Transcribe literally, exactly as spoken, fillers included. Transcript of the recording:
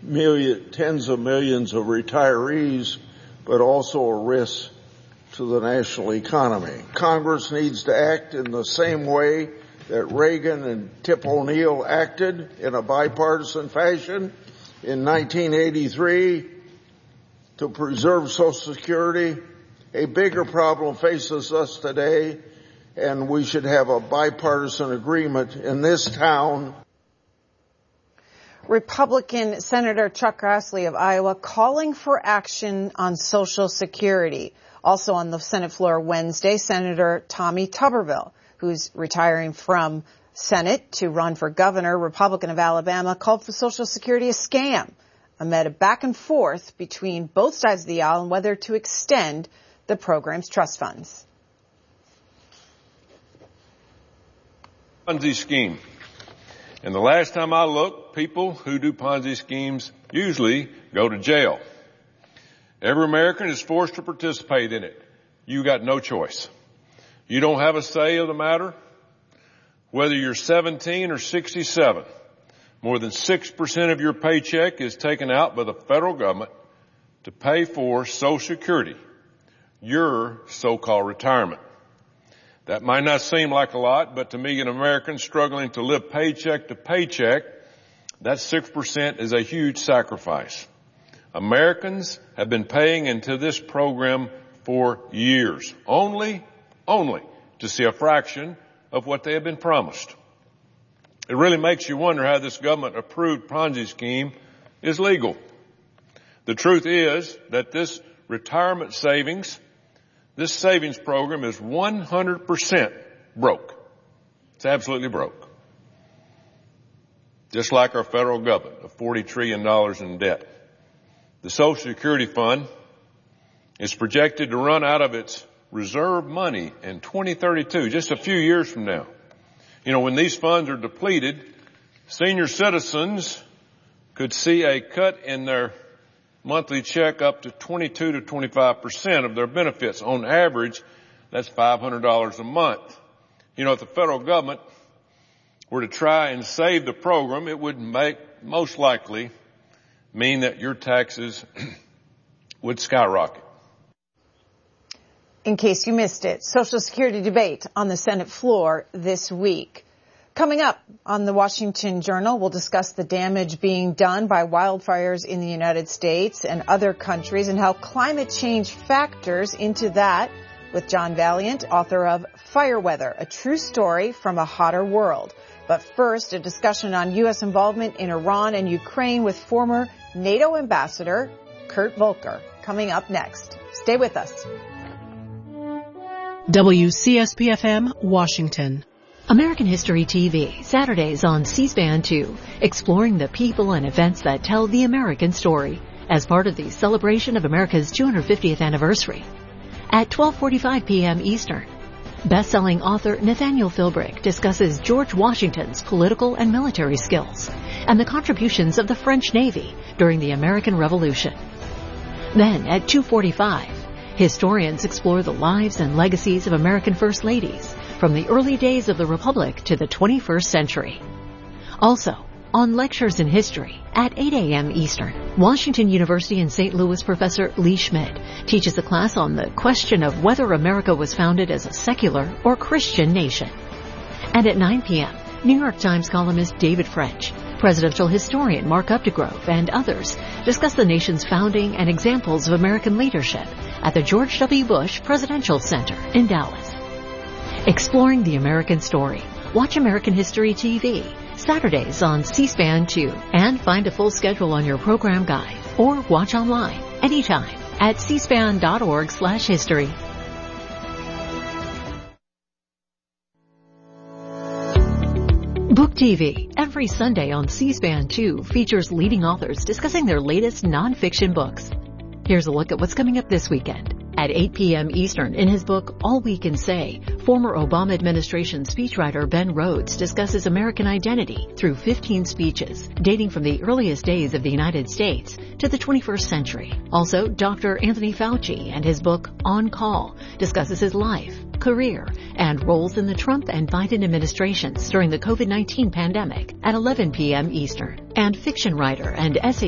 million, tens of millions of retirees, but also a risk to the national economy. Congress needs to act in the same way that Reagan and Tip O'Neill acted, in a bipartisan fashion in nineteen eighty-three to preserve Social Security. A bigger problem faces us today, and we should have a bipartisan agreement in this town. Republican Senator Chuck Grassley of Iowa calling for action on Social Security. Also on the Senate floor Wednesday, Senator Tommy Tuberville, who's retiring from Senate to run for governor, Republican of Alabama, called for Social Security a scam amid a back and forth between both sides of the aisle on whether to extend the program's trust funds. Ponzi scheme. And the last time I looked, people who do Ponzi schemes usually go to jail. Every American is forced to participate in it. You got no choice. You don't have a say of the matter. Whether you're seventeen or sixty-seven, more than six percent of your paycheck is taken out by the federal government to pay for Social Security, your so-called retirement. That might not seem like a lot, but to me, an American struggling to live paycheck to paycheck, that six percent is a huge sacrifice. Americans have been paying into this program for years, only, only to see a fraction of what they have been promised. It really makes you wonder how this government-approved Ponzi scheme is legal. The truth is that this retirement savings, this savings program is one hundred percent broke. It's absolutely broke. Just like our federal government of forty trillion dollars in debt. The Social Security Fund is projected to run out of its reserve money in twenty thirty-two, just a few years from now. You know, when these funds are depleted, senior citizens could see a cut in their monthly check up to twenty-two to twenty-five percent of their benefits. On average, that's five hundred dollars a month. You know, if the federal government were to try and save the program, it would make, most likely, mean that your taxes would skyrocket. In case you missed it, Social Security debate on the Senate floor this week. Coming up on the Washington Journal, we'll discuss the damage being done by wildfires in the United States and other countries and how climate change factors into that with John Valiant, author of Fire Weather, a true story from a hotter world. But first, a discussion on U S involvement in Iran and Ukraine with former NATO Ambassador Kurt Volker. Coming up next. Stay with us. W C S B F M, Washington. American History T V, Saturdays on C-SPAN two, exploring the people and events that tell the American story as part of the celebration of America's two hundred fiftieth anniversary. At twelve forty-five p.m. Eastern, best-selling author Nathaniel Philbrick discusses George Washington's political and military skills and the contributions of the French Navy during the American Revolution. Then at two forty-five, historians explore the lives and legacies of American First Ladies from the early days of the Republic to the twenty-first century. Also, on Lectures in History at eight a.m. Eastern, Washington University in Saint Louis professor Lee Schmidt teaches a class on the question of whether America was founded as a secular or Christian nation. And at nine p.m., New York Times columnist David French, presidential historian Mark Updegrove, and others discuss the nation's founding and examples of American leadership at the George W. Bush Presidential Center in Dallas. Exploring the American story. Watch American History T V, Saturdays on C-SPAN two, and find a full schedule on your program guide, or watch online anytime at cspan.org slash history. Book T V, every Sunday on C-SPAN two, features leading authors discussing their latest nonfiction books. Here's a look at what's coming up this weekend. At eight p.m. Eastern, in his book, All We Can Say, former Obama administration speechwriter Ben Rhodes discusses American identity through fifteen speeches, dating from the earliest days of the United States to the twenty-first century. Also, Doctor Anthony Fauci and his book, On Call, discusses his life, career, and roles in the Trump and Biden administrations during the COVID nineteen pandemic at eleven p.m. Eastern. And fiction writer and essay